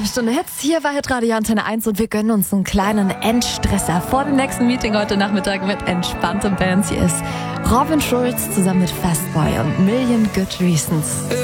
halbe Stunde Hits. Hier war Hitradio Antenne 1 und wir gönnen uns einen kleinen Endstresser vor dem nächsten Meeting heute Nachmittag mit entspannten Bands. Hier ist Robin Schulz zusammen mit Fastboy und Million Good Reasons.